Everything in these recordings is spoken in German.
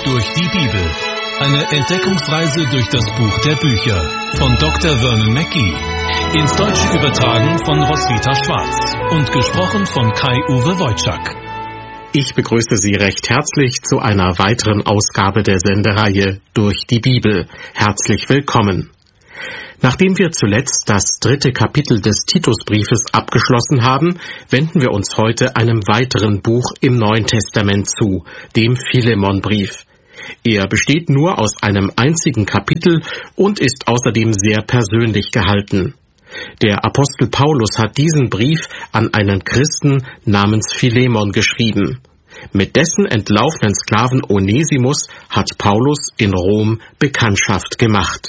Durch die Bibel. Eine Entdeckungsreise durch das Buch der Bücher von Dr. Vernon Mackey. Ins Deutsche übertragen von Roswitha Schwarz und gesprochen von Kai-Uwe Wojczak. Ich begrüße Sie recht herzlich zu einer weiteren Ausgabe der Sendereihe Durch die Bibel. Herzlich willkommen. Nachdem wir zuletzt das 3. Kapitel des Titusbriefes abgeschlossen haben, wenden wir uns heute einem weiteren Buch im Neuen Testament zu, dem Philemonbrief. Er besteht nur aus einem einzigen Kapitel und ist außerdem sehr persönlich gehalten. Der Apostel Paulus hat diesen Brief an einen Christen namens Philemon geschrieben. Mit dessen entlaufenen Sklaven Onesimus hat Paulus in Rom Bekanntschaft gemacht.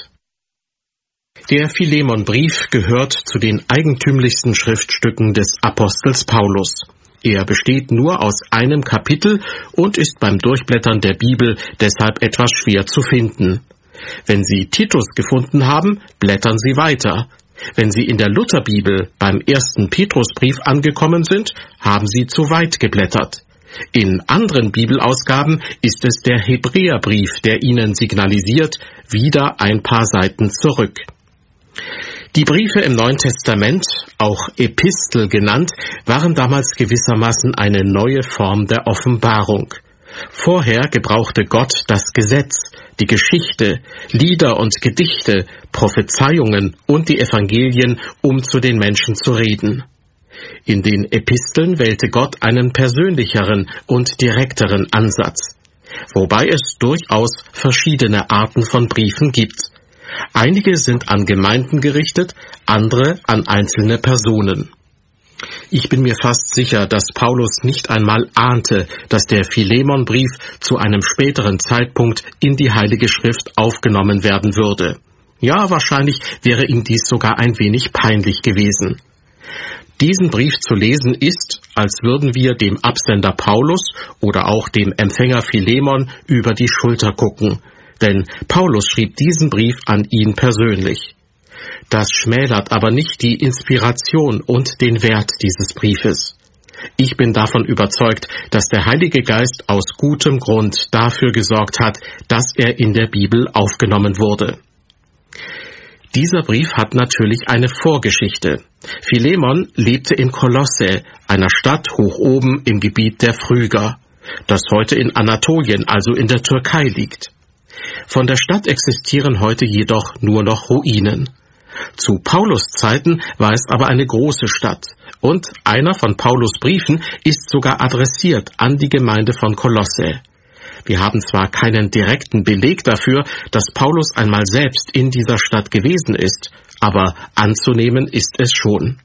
Der Philemonbrief gehört zu den eigentümlichsten Schriftstücken des Apostels Paulus. Er besteht nur aus einem Kapitel und ist beim Durchblättern der Bibel deshalb etwas schwer zu finden. Wenn Sie Titus gefunden haben, blättern Sie weiter. Wenn Sie in der Lutherbibel beim 1. Petrusbrief angekommen sind, haben Sie zu weit geblättert. In anderen Bibelausgaben ist es der Hebräerbrief, der Ihnen signalisiert, wieder ein paar Seiten zurück. Die Briefe im Neuen Testament, auch Epistel genannt, waren damals gewissermaßen eine neue Form der Offenbarung. Vorher gebrauchte Gott das Gesetz, die Geschichte, Lieder und Gedichte, Prophezeiungen und die Evangelien, um zu den Menschen zu reden. In den Episteln wählte Gott einen persönlicheren und direkteren Ansatz, wobei es durchaus verschiedene Arten von Briefen gibt. Einige sind an Gemeinden gerichtet, andere an einzelne Personen. Ich bin mir fast sicher, dass Paulus nicht einmal ahnte, dass der Philemonbrief zu einem späteren Zeitpunkt in die Heilige Schrift aufgenommen werden würde. Ja, wahrscheinlich wäre ihm dies sogar ein wenig peinlich gewesen. Diesen Brief zu lesen ist, als würden wir dem Absender Paulus oder auch dem Empfänger Philemon über die Schulter gucken. Denn Paulus schrieb diesen Brief an ihn persönlich. Das schmälert aber nicht die Inspiration und den Wert dieses Briefes. Ich bin davon überzeugt, dass der Heilige Geist aus gutem Grund dafür gesorgt hat, dass er in der Bibel aufgenommen wurde. Dieser Brief hat natürlich eine Vorgeschichte. Philemon lebte in Kolosse, einer Stadt hoch oben im Gebiet der Phryger, das heute in Anatolien, also in der Türkei liegt. Von der Stadt existieren heute jedoch nur noch Ruinen. Zu Paulus Zeiten war es aber eine große Stadt und einer von Paulus Briefen ist sogar adressiert an die Gemeinde von Kolosse. Wir haben zwar keinen direkten Beleg dafür, dass Paulus einmal selbst in dieser Stadt gewesen ist, aber anzunehmen ist es schon.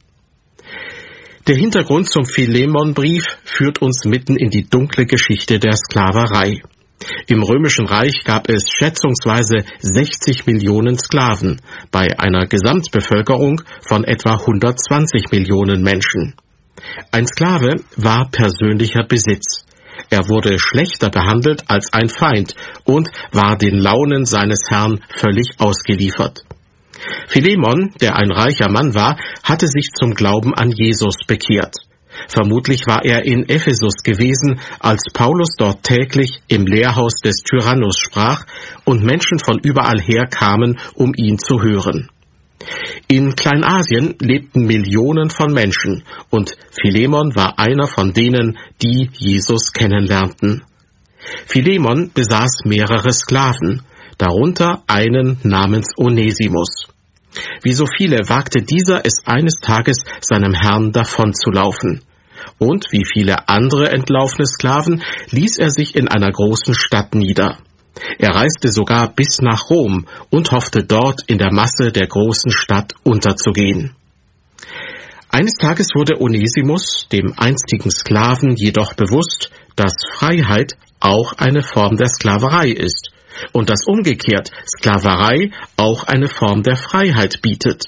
Der Hintergrund zum Philemonbrief führt uns mitten in die dunkle Geschichte der Sklaverei. Im Römischen Reich gab es schätzungsweise 60 Millionen Sklaven bei einer Gesamtbevölkerung von etwa 120 Millionen Menschen. Ein Sklave war persönlicher Besitz. Er wurde schlechter behandelt als ein Feind und war den Launen seines Herrn völlig ausgeliefert. Philemon, der ein reicher Mann war, hatte sich zum Glauben an Jesus bekehrt. Vermutlich war er in Ephesus gewesen, als Paulus dort täglich im Lehrhaus des Tyrannus sprach und Menschen von überall her kamen, um ihn zu hören. In Kleinasien lebten Millionen von Menschen und Philemon war einer von denen, die Jesus kennenlernten. Philemon besaß mehrere Sklaven, darunter einen namens Onesimus. Wie so viele wagte dieser es eines Tages seinem Herrn davonzulaufen. Und wie viele andere entlaufene Sklaven ließ er sich in einer großen Stadt nieder. Er reiste sogar bis nach Rom und hoffte dort in der Masse der großen Stadt unterzugehen. Eines Tages wurde Onesimus, dem einstigen Sklaven, jedoch bewusst, dass Freiheit auch eine Form der Sklaverei ist und dass umgekehrt Sklaverei auch eine Form der Freiheit bietet.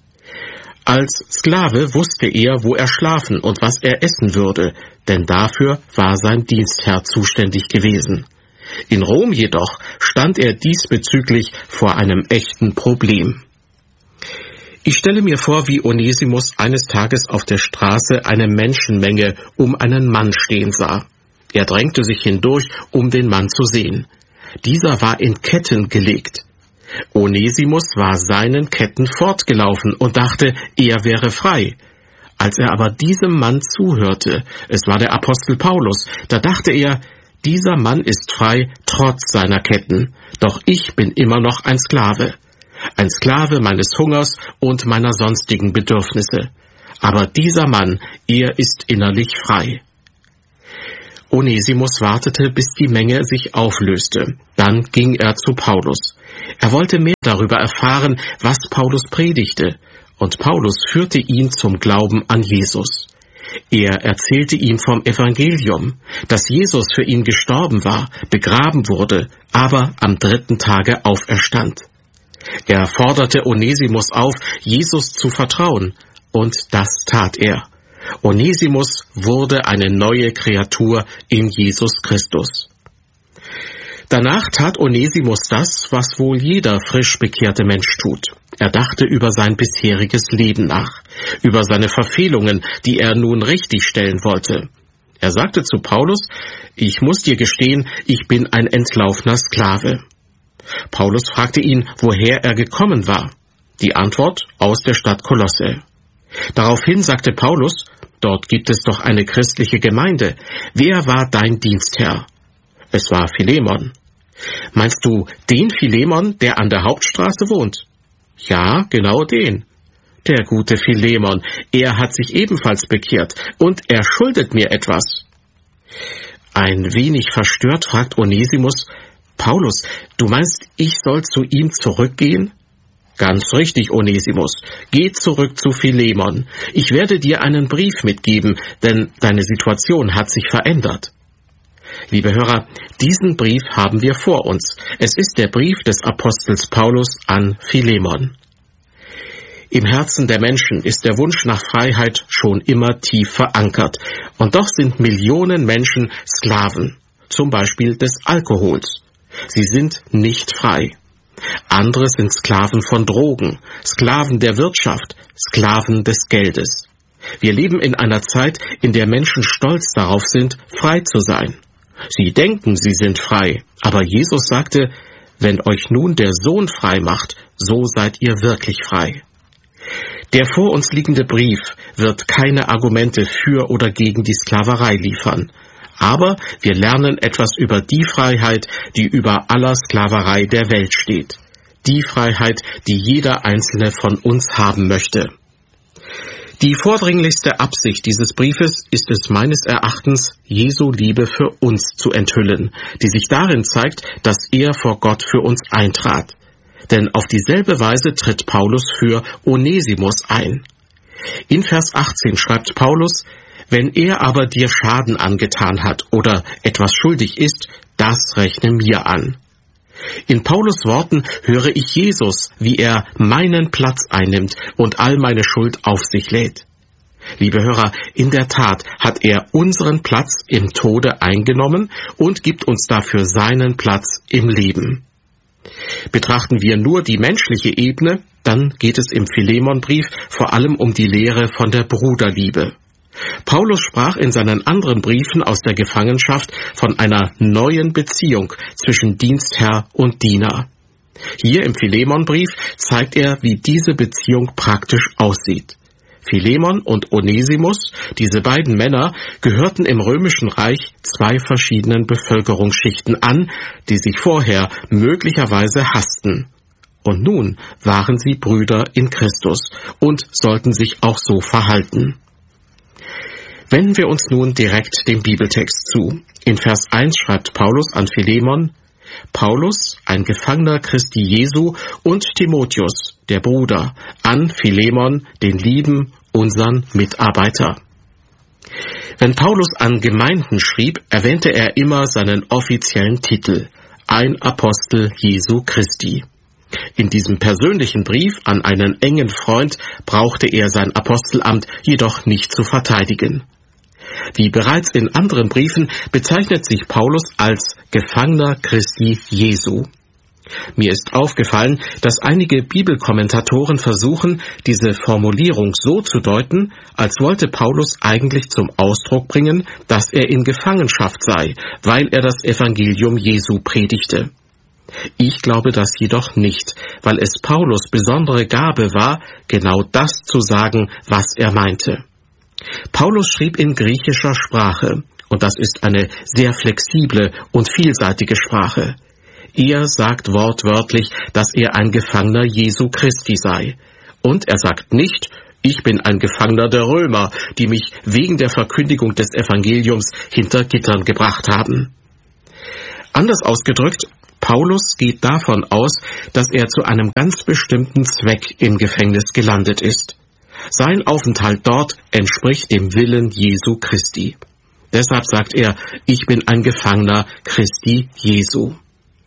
Als Sklave wusste er, wo er schlafen und was er essen würde, denn dafür war sein Dienstherr zuständig gewesen. In Rom jedoch stand er diesbezüglich vor einem echten Problem. Ich stelle mir vor, wie Onesimus eines Tages auf der Straße eine Menschenmenge um einen Mann stehen sah. Er drängte sich hindurch, um den Mann zu sehen. Dieser war in Ketten gelegt. Onesimus war seinen Ketten fortgelaufen und dachte, er wäre frei. Als er aber diesem Mann zuhörte, es war der Apostel Paulus, da dachte er, dieser Mann ist frei trotz seiner Ketten, doch ich bin immer noch ein Sklave meines Hungers und meiner sonstigen Bedürfnisse. Aber dieser Mann, er ist innerlich frei. Onesimus wartete, bis die Menge sich auflöste. Dann ging er zu Paulus. Er wollte mehr darüber erfahren, was Paulus predigte, und Paulus führte ihn zum Glauben an Jesus. Er erzählte ihm vom Evangelium, dass Jesus für ihn gestorben war, begraben wurde, aber am 3. Tage auferstand. Er forderte Onesimus auf, Jesus zu vertrauen, und das tat er. Onesimus wurde eine neue Kreatur in Jesus Christus. Danach tat Onesimus das, was wohl jeder frisch bekehrte Mensch tut. Er dachte über sein bisheriges Leben nach, über seine Verfehlungen, die er nun richtigstellen wollte. Er sagte zu Paulus, ich muss dir gestehen, ich bin ein entlaufener Sklave. Paulus fragte ihn, woher er gekommen war. Die Antwort, aus der Stadt Kolosse. Daraufhin sagte Paulus, dort gibt es doch eine christliche Gemeinde. Wer war dein Dienstherr? Es war Philemon. Meinst du den Philemon, der an der Hauptstraße wohnt? Ja, genau den. Der gute Philemon, er hat sich ebenfalls bekehrt und er schuldet mir etwas. Ein wenig verstört fragt Onesimus, Paulus, du meinst, ich soll zu ihm zurückgehen? Ganz richtig, Onesimus. Geh zurück zu Philemon. Ich werde dir einen Brief mitgeben, denn deine Situation hat sich verändert. Liebe Hörer, diesen Brief haben wir vor uns. Es ist der Brief des Apostels Paulus an Philemon. Im Herzen der Menschen ist der Wunsch nach Freiheit schon immer tief verankert. Und doch sind Millionen Menschen Sklaven, zum Beispiel des Alkohols. Sie sind nicht frei. Andere sind Sklaven von Drogen, Sklaven der Wirtschaft, Sklaven des Geldes. Wir leben in einer Zeit, in der Menschen stolz darauf sind, frei zu sein. Sie denken, sie sind frei, aber Jesus sagte, wenn euch nun der Sohn frei macht, so seid ihr wirklich frei. Der vor uns liegende Brief wird keine Argumente für oder gegen die Sklaverei liefern. Aber wir lernen etwas über die Freiheit, die über aller Sklaverei der Welt steht. Die Freiheit, die jeder Einzelne von uns haben möchte. Die vordringlichste Absicht dieses Briefes ist es meines Erachtens, Jesu Liebe für uns zu enthüllen, die sich darin zeigt, dass er vor Gott für uns eintrat. Denn auf dieselbe Weise tritt Paulus für Onesimus ein. In Vers 18 schreibt Paulus, wenn er aber dir Schaden angetan hat oder etwas schuldig ist, das rechne mir an. In Paulus Worten höre ich Jesus, wie er meinen Platz einnimmt und all meine Schuld auf sich lädt. Liebe Hörer, in der Tat hat er unseren Platz im Tode eingenommen und gibt uns dafür seinen Platz im Leben. Betrachten wir nur die menschliche Ebene, dann geht es im Philemonbrief vor allem um die Lehre von der Bruderliebe. Paulus sprach in seinen anderen Briefen aus der Gefangenschaft von einer neuen Beziehung zwischen Dienstherr und Diener. Hier im Philemonbrief zeigt er, wie diese Beziehung praktisch aussieht. Philemon und Onesimus, diese beiden Männer, gehörten im Römischen Reich zwei verschiedenen Bevölkerungsschichten an, die sich vorher möglicherweise hassten. Und nun waren sie Brüder in Christus und sollten sich auch so verhalten. Wenden wir uns nun direkt dem Bibeltext zu. In Vers 1 schreibt Paulus an Philemon, Paulus, ein Gefangener Christi Jesu, und Timotheus, der Bruder, an Philemon, den lieben, unseren Mitarbeiter. Wenn Paulus an Gemeinden schrieb, erwähnte er immer seinen offiziellen Titel, ein Apostel Jesu Christi. In diesem persönlichen Brief an einen engen Freund brauchte er sein Apostelamt jedoch nicht zu verteidigen. Wie bereits in anderen Briefen bezeichnet sich Paulus als Gefangener Christi Jesu. Mir ist aufgefallen, dass einige Bibelkommentatoren versuchen, diese Formulierung so zu deuten, als wollte Paulus eigentlich zum Ausdruck bringen, dass er in Gefangenschaft sei, weil er das Evangelium Jesu predigte. Ich glaube das jedoch nicht, weil es Paulus' besondere Gabe war, genau das zu sagen, was er meinte. Paulus schrieb in griechischer Sprache, und das ist eine sehr flexible und vielseitige Sprache. Er sagt wortwörtlich, dass er ein Gefangener Jesu Christi sei. Und er sagt nicht, ich bin ein Gefangener der Römer, die mich wegen der Verkündigung des Evangeliums hinter Gittern gebracht haben. Anders ausgedrückt, Paulus geht davon aus, dass er zu einem ganz bestimmten Zweck im Gefängnis gelandet ist. Sein Aufenthalt dort entspricht dem Willen Jesu Christi. Deshalb sagt er, ich bin ein Gefangener Christi Jesu.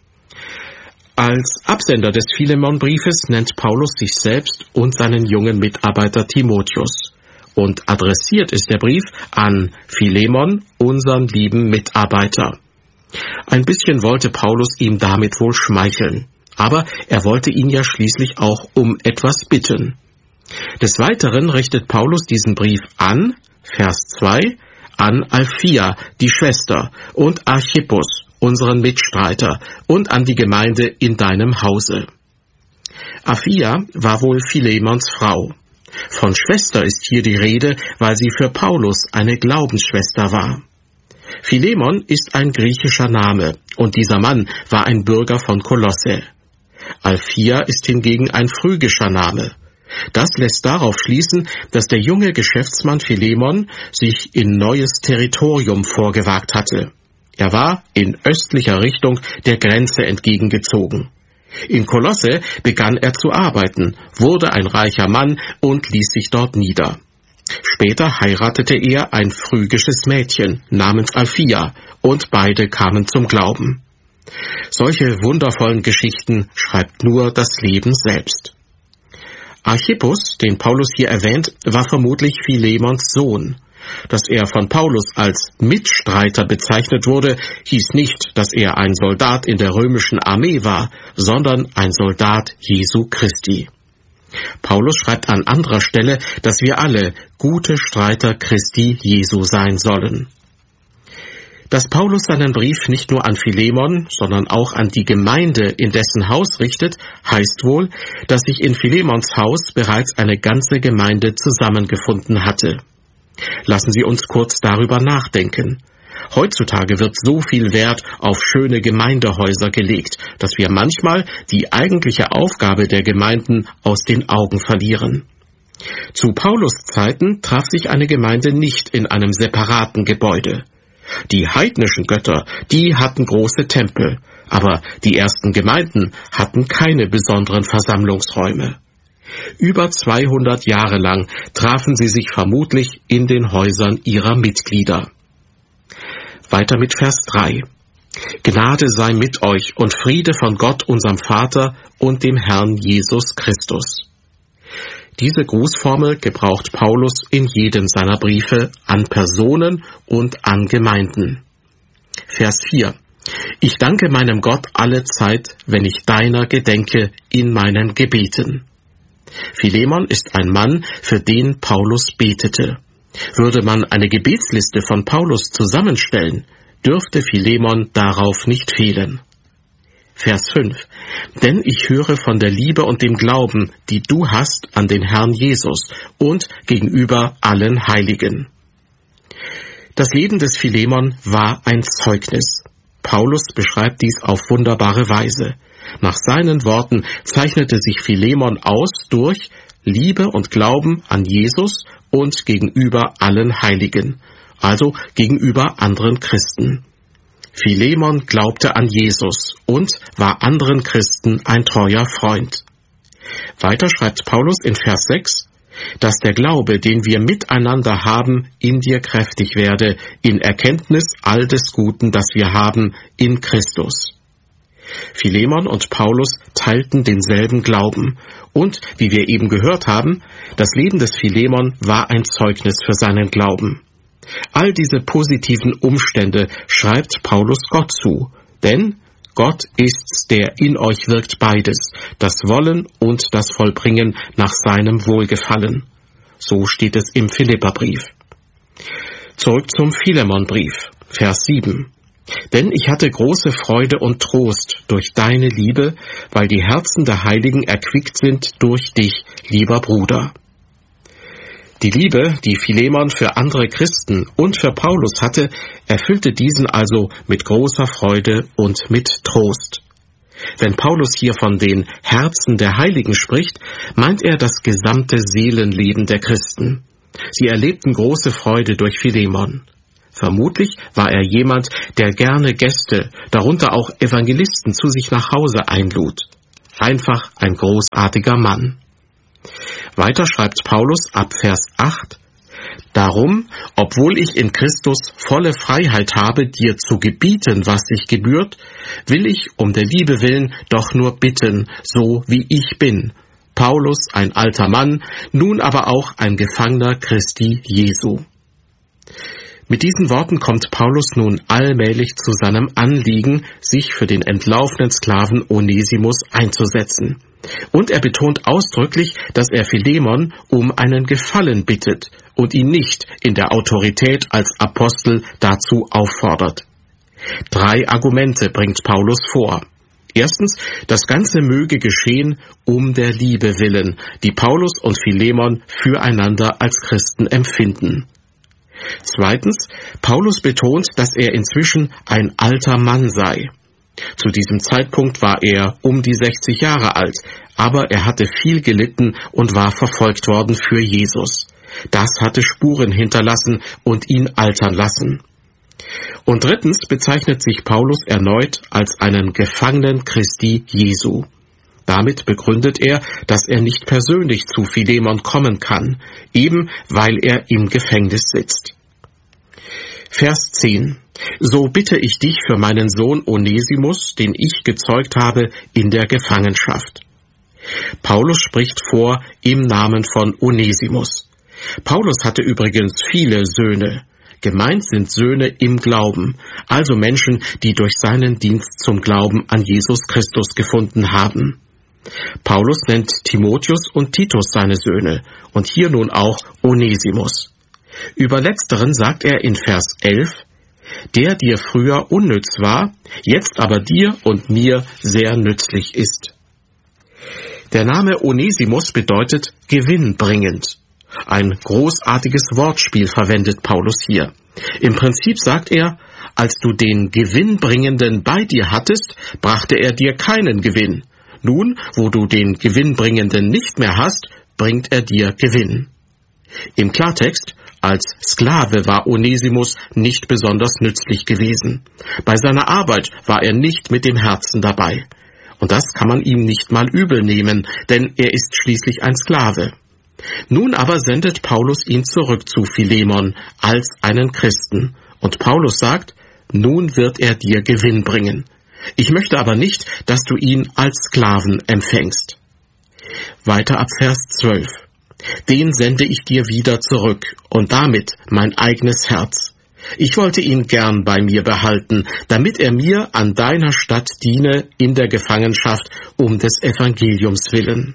Als Absender des Philemon-Briefes nennt Paulus sich selbst und seinen jungen Mitarbeiter Timotheus. Und adressiert ist der Brief an Philemon, unseren lieben Mitarbeiter. Ein bisschen wollte Paulus ihm damit wohl schmeicheln, aber er wollte ihn ja schließlich auch um etwas bitten. Des Weiteren richtet Paulus diesen Brief an, Vers 2, an Apphia, die Schwester, und Archippus, unseren Mitstreiter, und an die Gemeinde in deinem Hause. Apphia war wohl Philemons Frau. Von Schwester ist hier die Rede, weil sie für Paulus eine Glaubensschwester war. Philemon ist ein griechischer Name, und dieser Mann war ein Bürger von Kolosse. Apphia ist hingegen ein phrygischer Name. Das lässt darauf schließen, dass der junge Geschäftsmann Philemon sich in neues Territorium vorgewagt hatte. Er war in östlicher Richtung der Grenze entgegengezogen. In Kolosse begann er zu arbeiten, wurde ein reicher Mann und ließ sich dort nieder. Später heiratete er ein phrygisches Mädchen namens Apphia und beide kamen zum Glauben. Solche wundervollen Geschichten schreibt nur das Leben selbst. Archippus, den Paulus hier erwähnt, war vermutlich Philemons Sohn. Dass er von Paulus als Mitstreiter bezeichnet wurde, hieß nicht, dass er ein Soldat in der römischen Armee war, sondern ein Soldat Jesu Christi. Paulus schreibt an anderer Stelle, dass wir alle gute Streiter Christi Jesu sein sollen. Dass Paulus seinen Brief nicht nur an Philemon, sondern auch an die Gemeinde in dessen Haus richtet, heißt wohl, dass sich in Philemons Haus bereits eine ganze Gemeinde zusammengefunden hatte. Lassen Sie uns kurz darüber nachdenken. Heutzutage wird so viel Wert auf schöne Gemeindehäuser gelegt, dass wir manchmal die eigentliche Aufgabe der Gemeinden aus den Augen verlieren. Zu Paulus' Zeiten traf sich eine Gemeinde nicht in einem separaten Gebäude. Die heidnischen Götter, die hatten große Tempel, aber die ersten Gemeinden hatten keine besonderen Versammlungsräume. Über 200 Jahre lang trafen sie sich vermutlich in den Häusern ihrer Mitglieder. Weiter mit Vers 3. Gnade sei mit euch und Friede von Gott, unserem Vater und dem Herrn Jesus Christus. Diese Grußformel gebraucht Paulus in jedem seiner Briefe an Personen und an Gemeinden. Vers 4. Ich danke meinem Gott alle Zeit, wenn ich deiner gedenke in meinen Gebeten. Philemon ist ein Mann, für den Paulus betete. Würde man eine Gebetsliste von Paulus zusammenstellen, dürfte Philemon darauf nicht fehlen. Vers 5. Denn ich höre von der Liebe und dem Glauben, die du hast an den Herrn Jesus und gegenüber allen Heiligen. Das Leben des Philemon war ein Zeugnis. Paulus beschreibt dies auf wunderbare Weise. Nach seinen Worten zeichnete sich Philemon aus durch Liebe und Glauben an Jesus und gegenüber allen Heiligen, also gegenüber anderen Christen. Philemon glaubte an Jesus und war anderen Christen ein treuer Freund. Weiter schreibt Paulus in Vers 6, dass der Glaube, den wir miteinander haben, in dir kräftig werde, in Erkenntnis all des Guten, das wir haben, in Christus. Philemon und Paulus teilten denselben Glauben und, wie wir eben gehört haben, das Leben des Philemon war ein Zeugnis für seinen Glauben. All diese positiven Umstände schreibt Paulus Gott zu, denn Gott ist's, der in euch wirkt beides, das Wollen und das Vollbringen nach seinem Wohlgefallen. So steht es im Philipperbrief. Zurück zum Philemonbrief, Vers 7. Denn ich hatte große Freude und Trost durch deine Liebe, weil die Herzen der Heiligen erquickt sind durch dich, lieber Bruder. Die Liebe, die Philemon für andere Christen und für Paulus hatte, erfüllte diesen also mit großer Freude und mit Trost. Wenn Paulus hier von den Herzen der Heiligen spricht, meint er das gesamte Seelenleben der Christen. Sie erlebten große Freude durch Philemon. Vermutlich war er jemand, der gerne Gäste, darunter auch Evangelisten, zu sich nach Hause einlud. Einfach ein großartiger Mann. Weiter schreibt Paulus ab Vers 8: Darum, obwohl ich in Christus volle Freiheit habe, dir zu gebieten, was dich gebührt, will ich um der Liebe willen doch nur bitten, so wie ich bin. Paulus, ein alter Mann, nun aber auch ein Gefangener Christi Jesu. Mit diesen Worten kommt Paulus nun allmählich zu seinem Anliegen, sich für den entlaufenen Sklaven Onesimus einzusetzen. Und er betont ausdrücklich, dass er Philemon um einen Gefallen bittet und ihn nicht in der Autorität als Apostel dazu auffordert. 3 Argumente bringt Paulus vor. Erstens, das Ganze möge geschehen um der Liebe willen, die Paulus und Philemon füreinander als Christen empfinden. Zweitens, Paulus betont, dass er inzwischen ein alter Mann sei. Zu diesem Zeitpunkt war er um die 60 Jahre alt, aber er hatte viel gelitten und war verfolgt worden für Jesus. Das hatte Spuren hinterlassen und ihn altern lassen. Und drittens bezeichnet sich Paulus erneut als einen Gefangenen Christi Jesu. Damit begründet er, dass er nicht persönlich zu Philemon kommen kann, eben weil er im Gefängnis sitzt. Vers 10. So bitte ich dich für meinen Sohn Onesimus, den ich gezeugt habe in der Gefangenschaft. Paulus spricht vor im Namen von Onesimus. Paulus hatte übrigens viele Söhne. Gemeint sind Söhne im Glauben, also Menschen, die durch seinen Dienst zum Glauben an Jesus Christus gefunden haben. Paulus nennt Timotheus und Titus seine Söhne und hier nun auch Onesimus. Über letzteren sagt er in Vers 11, der dir früher unnütz war, jetzt aber dir und mir sehr nützlich ist. Der Name Onesimus bedeutet gewinnbringend. Ein großartiges Wortspiel verwendet Paulus hier. Im Prinzip sagt er, als du den Gewinnbringenden bei dir hattest, brachte er dir keinen Gewinn. Nun, wo du den Gewinnbringenden nicht mehr hast, bringt er dir Gewinn. Im Klartext, als Sklave war Onesimus nicht besonders nützlich gewesen. Bei seiner Arbeit war er nicht mit dem Herzen dabei. Und das kann man ihm nicht mal übel nehmen, denn er ist schließlich ein Sklave. Nun aber sendet Paulus ihn zurück zu Philemon als einen Christen. Und Paulus sagt, nun wird er dir Gewinn bringen. Ich möchte aber nicht, dass du ihn als Sklaven empfängst. Weiter ab Vers 12. Den sende ich dir wieder zurück und damit mein eigenes Herz. Ich wollte ihn gern bei mir behalten, damit er mir an deiner Stadt diene in der Gefangenschaft um des Evangeliums willen.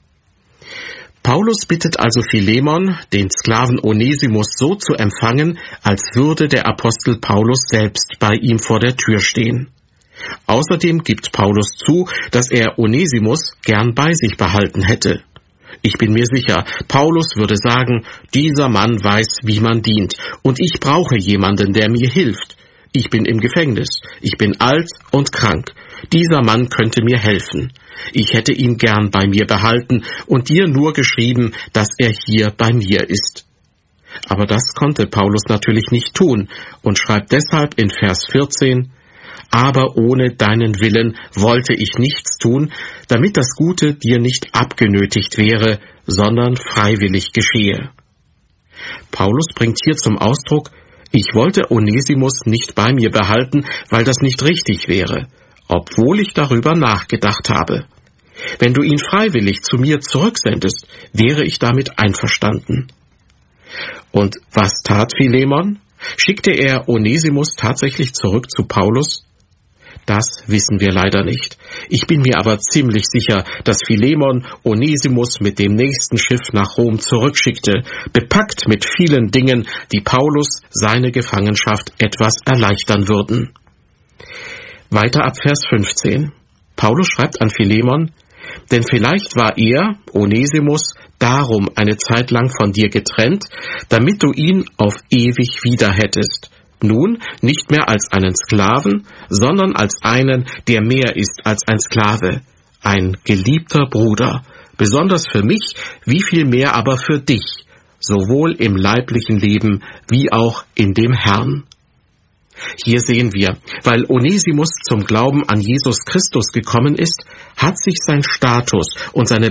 Paulus bittet also Philemon, den Sklaven Onesimus so zu empfangen, als würde der Apostel Paulus selbst bei ihm vor der Tür stehen. Außerdem gibt Paulus zu, dass er Onesimus gern bei sich behalten hätte. Ich bin mir sicher, Paulus würde sagen, dieser Mann weiß, wie man dient, und ich brauche jemanden, der mir hilft. Ich bin im Gefängnis, ich bin alt und krank. Dieser Mann könnte mir helfen. Ich hätte ihn gern bei mir behalten und dir nur geschrieben, dass er hier bei mir ist. Aber das konnte Paulus natürlich nicht tun und schreibt deshalb in Vers 14, aber ohne deinen Willen wollte ich nichts tun, damit das Gute dir nicht abgenötigt wäre, sondern freiwillig geschehe. Paulus bringt hier zum Ausdruck, ich wollte Onesimus nicht bei mir behalten, weil das nicht richtig wäre, obwohl ich darüber nachgedacht habe. Wenn du ihn freiwillig zu mir zurücksendest, wäre ich damit einverstanden. Und was tat Philemon? Schickte er Onesimus tatsächlich zurück zu Paulus? Das wissen wir leider nicht. Ich bin mir aber ziemlich sicher, dass Philemon Onesimus mit dem nächsten Schiff nach Rom zurückschickte, bepackt mit vielen Dingen, die Paulus seine Gefangenschaft etwas erleichtern würden. Weiter ab Vers 15. Paulus schreibt an Philemon: Denn vielleicht war er, Onesimus, darum eine Zeit lang von dir getrennt, damit du ihn auf ewig wieder hättest. Nun nicht mehr als einen Sklaven, sondern als einen, der mehr ist als ein Sklave, ein geliebter Bruder, besonders für mich, wie viel mehr aber für dich, sowohl im leiblichen Leben wie auch in dem Herrn. Hier sehen wir, weil Onesimus zum Glauben an Jesus Christus gekommen ist, hat sich sein Status und seine